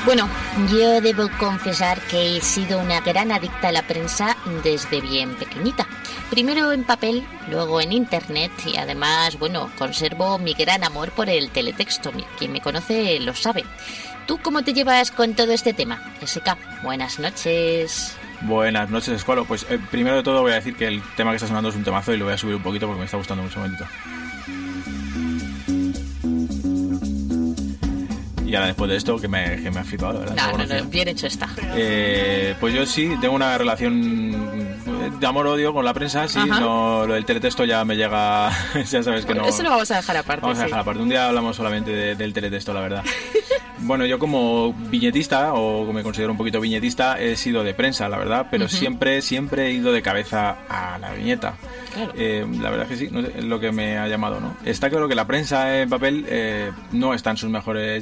Bueno, yo debo confesar que he sido una gran adicta a la prensa desde bien pequeñita. Primero en papel, luego en internet y además, bueno, conservo mi gran amor por el teletexto. Quien me conoce lo sabe. ¿Tú cómo te llevas con todo este tema? SK, buenas noches. Buenas noches, Escualo. Pues primero de todo voy a decir que el tema que está sonando es un temazo y lo voy a subir un poquito porque me está gustando mucho. Un momentito. Y ahora después de esto, que me ha flipado, ¿verdad? No, bien hecho está. Pues yo sí, tengo una relación de amor-odio con la prensa, sí. No, lo del teletexto ya me llega, ya sabes que no. Eso lo vamos a dejar aparte. Vamos a dejar aparte. Un día hablamos solamente del teletexto, la verdad. Bueno, yo como viñetista, o me considero un poquito viñetista, he sido de prensa, la verdad, pero siempre he ido de cabeza a la viñeta. Claro. La verdad es que sí, no sé, es lo que me ha llamado, ¿no? Está claro que la prensa en papel no está en sus mejores